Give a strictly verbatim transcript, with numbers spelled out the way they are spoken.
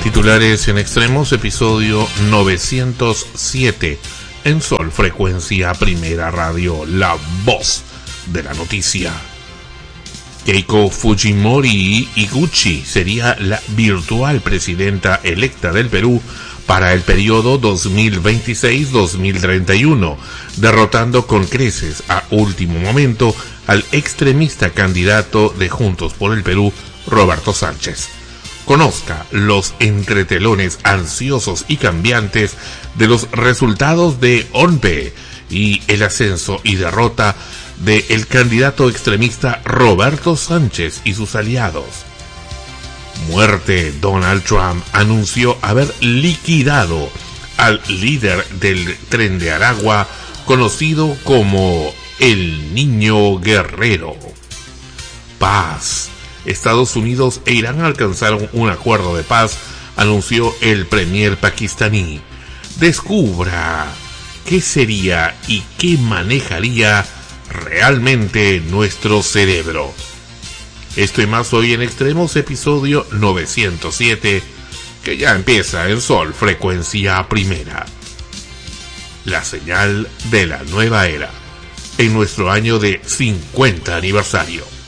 Titulares en extremos, episodio novecientos siete. En Sol, frecuencia primera radio, la voz de la noticia. Keiko Fujimori Iguchi sería la virtual presidenta electa del Perú para el periodo dos mil veintiséis a dos mil treinta y uno, derrotando con creces a último momento al extremista candidato de Juntos por el Perú, Roberto Sánchez. Conozca los entretelones ansiosos y cambiantes de los resultados de O N P E y el ascenso y derrota del candidato extremista Roberto Sánchez y sus aliados. Muerte. Donald Trump anunció haber liquidado al líder del Tren de Aragua, conocido como el Niño Guerrero. Paz. Estados Unidos e Irán alcanzaron un acuerdo de paz, anunció el premier pakistaní. Descubra qué sería y qué manejaría realmente nuestro cerebro. Esto y más hoy en Extremos, episodio novecientos siete, que ya empieza en Sol, frecuencia primera. La señal de la nueva era, en nuestro año de cincuenta aniversario.